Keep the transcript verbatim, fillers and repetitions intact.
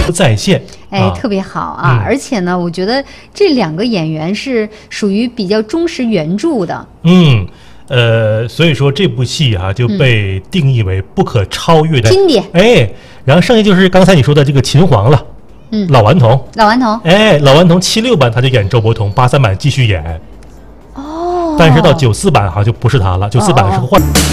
再现。 哎， 啊、 特别好啊、 嗯！ 而且呢，我觉得这两个演员是属于比较忠实原著的。 嗯，呃，所以说这部戏哈、啊、就被定义为不可超越的、 嗯、经典。 哎，然后剩下就是刚才你说的这个秦皇了， 嗯， 老顽童， 老顽童， 哎，老顽童七六版他就演周伯通，八三版继续演。 哦， 但是到九四版哈就不是他了，九四版是换。哦哦